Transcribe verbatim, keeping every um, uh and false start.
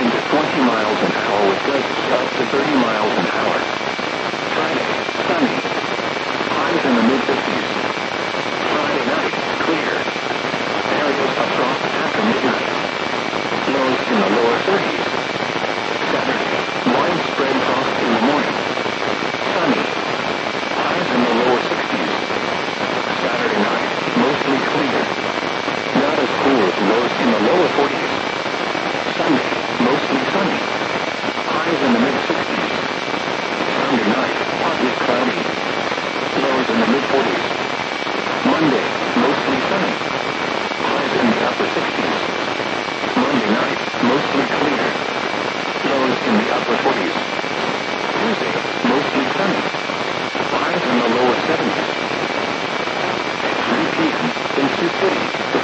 ten to twenty miles an hour with gusts up to thirty miles an hour. Friday, sunny. Highs in the mid-fifties. Friday night, clear. Areas of frost after midnight. Lows in the lower thirties. Saturday, widespread frost in the morning. Sunny. Highs in the lower sixties. Saturday night, mostly clear. Not as cool as lows in the lower forties. Sunday, mostly sunny. Highs in the mid-sixties. Sunday night, partly cloudy. Lows in the mid-forties. Monday, mostly sunny. Highs in the upper sixties. Monday night, mostly clear. Lows in the upper forties. Tuesday, mostly sunny. Highs in the lower seventies. At three p m in Sioux City,